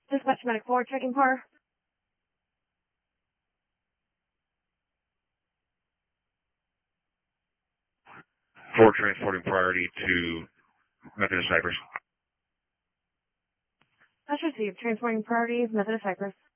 Dispatch Medic 4, checking par. For transporting priority to Methodist Cypress. That's received. Transporting priority, Methodist Cypress.